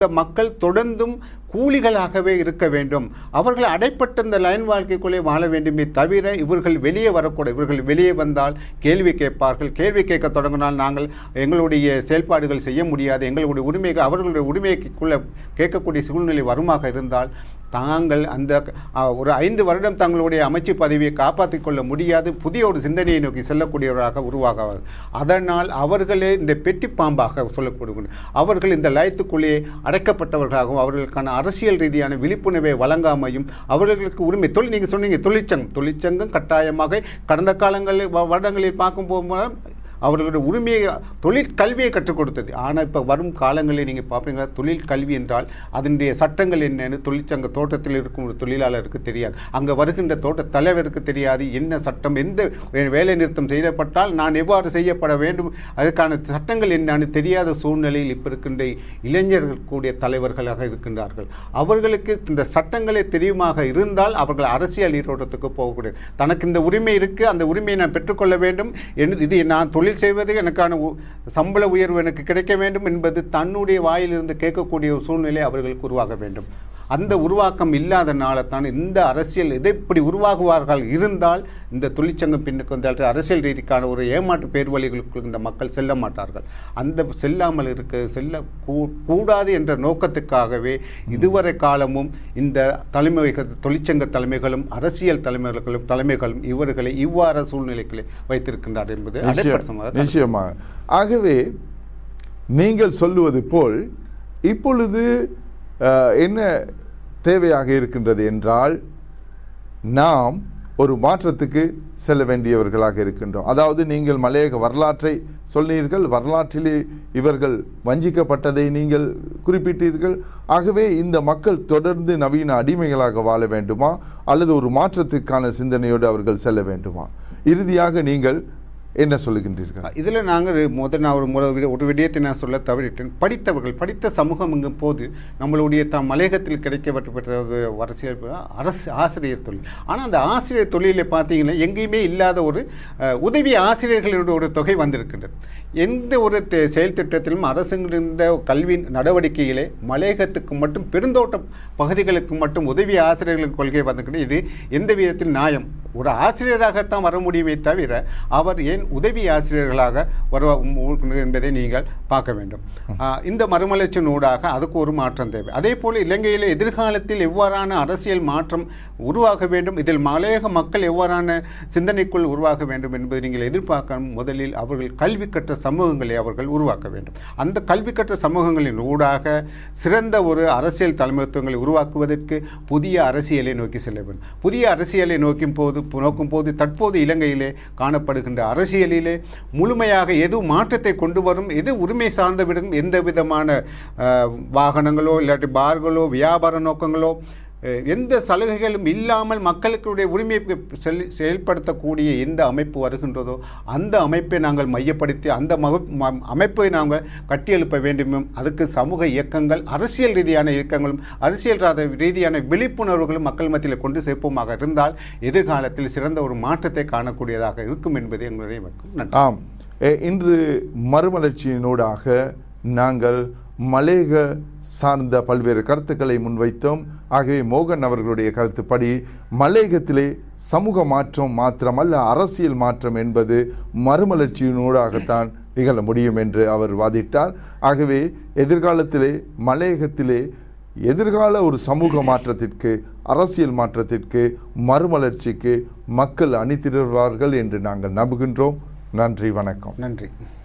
மக்கள் தொடர்ந்தும் கூலிகளாகவே இருக்க வேண்டும். அவர்கள் அடைப்பட்ட இந்த லைன் வாழ்க்கைக்குள்ளே வாழ வேண்டுமே தவிர இவர்கள் வெளியே வரக்கூடாது. இவர்கள் வெளியே வந்தால் கேள்வி கேட்பார்கள். கேள்வி கேட்க தொடங்கினால் நாங்கள் எங்களுடைய செயல்பாடுகள் செய்ய முடியாது, எங்களுடைய உரிமைகள் அவர்களுடைய உரிமைக்குள்ளே கேட்கக்கூடிய சூழ்நிலை வருமாக இருந்தால் தாங்கள் அந்த ஒரு 5 வருடம் தங்களுடைய அமைச்சு பதவியை காப்பாற்றிக் கொள்ள முடியாது, புதிய ஒரு சிந்தனையை நோக்கி செல்லக்கூடியவராக உருவாகுவார்கள். அதனால் அவர்களே இந்த பெட்டி பாம்பாக சொல்லக்கூடிய அவர்கள் இந்த லயத்துக்குள்ளே அடைக்கப்பட்டவர்களாகவும் அவர்களுக்கான அரசியல் ரீதியான விழிப்புணர்வை வழங்காமையும் அவர்களுக்கு உரிமை நீங்கள் சொன்னீங்க தொழிற்சங்கம் கட்டாயமாக கடந்த காலங்களில் வருடங்களில் பார்க்கும் போகும்போது அவர்களுடைய உரிமையை தொழிற்கல்வியை கற்றுக் கொடுத்தது. ஆனால் இப்போ வரும் காலங்களில் நீங்கள் பார்ப்பீங்களா, தொழிற்கல்வி என்றால் அதனுடைய சட்டங்கள் என்னென்னு தொழிற்சங்க தோட்டத்தில் இருக்கும் ஒரு தொழிலாளருக்கு தெரியாது, அங்கே வருகின்ற தோட்ட தலைவருக்கு தெரியாது என்ன சட்டம், எந்த வேலை நிறுத்தம் செய்யப்பட்டால் நான் எவ்வாறு செய்யப்பட வேண்டும், அதற்கான சட்டங்கள் என்னன்னு தெரியாத சூழ்நிலையில் இப்போ இருக்கின்ற இளைஞர்கள் கூடிய தலைவர்களாக இருக்கின்றார்கள். அவர்களுக்கு இந்த சட்டங்களே தெரியுமாக இருந்தால் அவர்கள் அரசியல் நீரோட்டத்துக்கு போகக்கூடிய தனக்கு இந்த உரிமை இருக்குது, அந்த உரிமையை நான் பெற்றுக்கொள்ள வேண்டும், இது நான் தொழில் செய்வது எனக்கான சம்பள உயர்வு எனக்கு கிடைக்க வேண்டும் என்பது தன்னுடைய வாயிலிருந்து கேட்கக்கூடிய ஒரு சூழ்நிலை அவர்களுக்கு உருவாக வேண்டும். அந்த உருவாக்கம் இல்லாதனால தான் இந்த அரசியல் இப்படி உருவாகுவார்கள் இருந்தால் இந்த தொழிற்சங்கம் பின்னுக்கு வந்தால் அரசியல் ரீதிக்கான ஒரு ஏமாற்று பேர்வழிகளுக்கு இந்த மக்கள் செல்ல மாட்டார்கள். அந்த செல்லாமல் செல்ல கூடாது என்ற நோக்கத்துக்காகவே இதுவரை காலமும் இந்த தொழிற்சங்க தலைமைகளும் அரசியல் தலைமைகளும் இவர்களை இவ்வாறு சூழ்நிலைகளை வைத்திருக்கின்றார் என்பது நிச்சயமாக. ஆகவே நீங்கள் சொல்லுவது போல் இப்பொழுது என்ன தேவையாக இருக்கின்றது என்றால் நாம் ஒரு மாற்றத்துக்கு செல்ல வேண்டியவர்களாக இருக்கின்றோம். அதாவது நீங்கள் மலையக வரலாற்றை சொன்னீர்கள், வரலாற்றிலே இவர்கள் வஞ்சிக்கப்பட்டதை நீங்கள் குறிப்பிட்டீர்கள். ஆகவே இந்த மக்கள் தொடர்ந்து நவீன அடிமைகளாக வாழ வேண்டுமா அல்லது ஒரு மாற்றத்துக்கான சிந்தனையோடு அவர்கள் செல்ல வேண்டுமா? இறுதியாக நீங்கள் என்ன சொல்லுகின்றீர்கள்? இதில் நாங்கள் ஒரு விடயத்தை நான் சொல்ல தவறிட்டேன். படித்த சமூகம் எங்கும் போது நம்மளுடைய மலையகத்தில் கிடைக்கப்பட்ட அரசு ஆசிரியர் தொழில். ஆனால் அந்த ஆசிரியர் தொழிலில் பார்த்தீங்கன்னா எங்கேயுமே இல்லாத ஒரு உதவி ஆசிரியர்களுடைய ஒரு தொகை வந்திருக்கின்றது. எந்த ஒரு செயல் திட்டத்திலும் அரசுங்கிருந்த கல்வி நடவடிக்கையிலே மலையகத்துக்கு மட்டும் பெருந்தோட்ட பகுதிகளுக்கு மட்டும் உதவி ஆசிரியர்களுக்கு கொள்கை வந்திருக்கிறது. இது எந்த விதத்தில் நியாயம்? ஒரு ஆசிரியராகத்தான் வர முடியுமே தவிர அவர் ஏன் உதவி ஆசிரியர்களாக வர என்பதை நீங்கள் பார்க்க வேண்டும். இந்த மறுமலர்ச்சியினூடாக அதுக்கு ஒரு மாற்றம் தேவை. அதே போல் இலங்கையில் எதிர்காலத்தில் எவ்வாறான அரசியல் மாற்றம் உருவாக வேண்டும், இதில் மலையக மக்கள் எவ்வாறான சிந்தனைக்குள் உருவாக வேண்டும் என்பதை நீங்கள் எதிர்பார்க்க முதலில் அவர்கள் கல்வி கற்ற சமூகங்களை அவர்கள் உருவாக்க வேண்டும். அந்த கல்வி கற்ற சமூகங்களின் ஊடாக சிறந்த ஒரு அரசியல் தலைமைத்துவங்களை உருவாக்குவதற்கு புதிய அரசியலை நோக்கி செல்ல வேண்டும். புதிய அரசியலை நோக்கும் போது தற்போது இலங்கையிலே காணப்படுகின்ற அரசியலிலே முழுமையாக எது மாற்றத்தை கொண்டு வரும், எது உரிமை சார்ந்த விடும், எந்த விதமான வாகனங்களோ இல்லாட்டி பார்களோ வியாபார நோக்கங்களோ எந்த சலுகைகளும் இல்லாமல் மக்களுடைய உரிமையை செயல்படுத்தக்கூடிய எந்த அமைப்பு வருகின்றதோ அந்த அமைப்பை நாங்கள் மையப்படுத்தி அந்த அமைப்பை நாங்கள் கட்டியெழுப்ப வேண்டும். அதுக்கு சமூக இயக்கங்கள், அரசியல் ரீதியான இயக்கங்களும் அரசியல் ரீதியான விழிப்புணர்வுகளும் மக்கள் மத்தியில் கொண்டு சேர்ப்போமாக இருந்தால் எதிர்காலத்தில் சிறந்த ஒரு மாற்றத்தை காணக்கூடியதாக இருக்கும் என்பது எங்களுடைய நன்றி. ஆம், இன்று மறுமலர்ச்சியினூடாக நாங்கள் மலையக சார்ந்த பல்வேறு கருத்துக்களை முன்வைத்தோம். ஆகவே மோகன் அவர்களுடைய கருத்துப்படி மலையகத்திலே சமூக மாற்றம் மாத்திரமல்ல அரசியல் மாற்றம் என்பது மறுமலர்ச்சியினூடாகத்தான் நிகழ முடியும் என்று அவர் வாதிட்டார். ஆகவே எதிர்காலத்திலே மலையகத்திலே எதிர்கால ஒரு சமூக மாற்றத்திற்கு, அரசியல் மாற்றத்திற்கு, மறுமலர்ச்சிக்கு மக்கள் அணிதிரள்வார்கள் என்று நாங்கள் நம்புகின்றோம். நன்றி, வணக்கம். நன்றி.